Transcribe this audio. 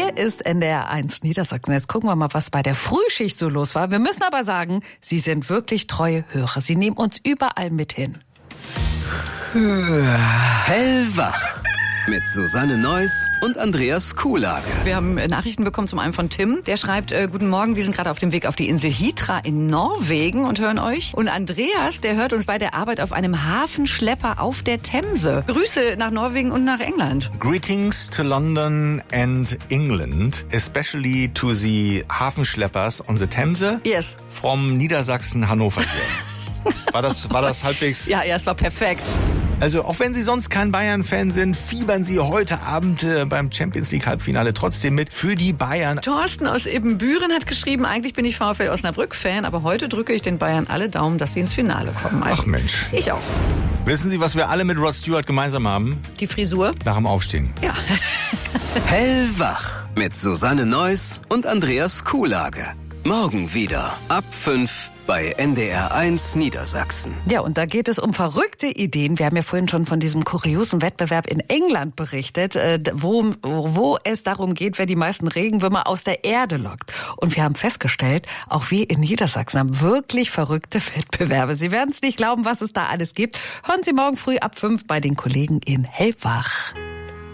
Hier ist NDR1 Niedersachsen. Jetzt gucken wir mal, was bei der Frühschicht so los war. Wir müssen aber sagen, Sie sind wirklich treue Hörer. Sie nehmen uns überall mit hin. Hellwach mit Susanne Neuss und Andreas Kuhlage. Wir haben Nachrichten bekommen, zum einen von Tim. Der schreibt, guten Morgen, wir sind gerade auf dem Weg auf die Insel Hitra in Norwegen und hören euch. Und Andreas, der hört uns bei der Arbeit auf einem Hafenschlepper auf der Themse. Grüße nach Norwegen und nach England. Greetings to London and England, especially to the Hafenschleppers on the Themse. Yes. From Niedersachsen, Hannover hier. War das halbwegs? Ja, es war perfekt. Also auch wenn Sie sonst kein Bayern-Fan sind, fiebern Sie heute Abend beim Champions-League-Halbfinale trotzdem mit für die Bayern. Thorsten aus Ibbenbüren hat geschrieben, eigentlich bin ich VfL Osnabrück-Fan, aber heute drücke ich den Bayern alle Daumen, dass sie ins Finale kommen. Also, ach Mensch. Ich auch. Wissen Sie, was wir alle mit Rod Stewart gemeinsam haben? Die Frisur? Nach dem Aufstehen. Ja. Hellwach mit Susanne Neuss und Andreas Kuhlage. Morgen wieder ab 5 bei NDR1 Niedersachsen. Ja, und da geht es um verrückte Ideen. Wir haben ja vorhin schon von diesem kuriosen Wettbewerb in England berichtet, wo es darum geht, wer die meisten Regenwürmer aus der Erde lockt. Und wir haben festgestellt, auch wir in Niedersachsen haben wirklich verrückte Wettbewerbe. Sie werden es nicht glauben, was es da alles gibt. Hören Sie morgen früh ab 5 bei den Kollegen in Hellwach.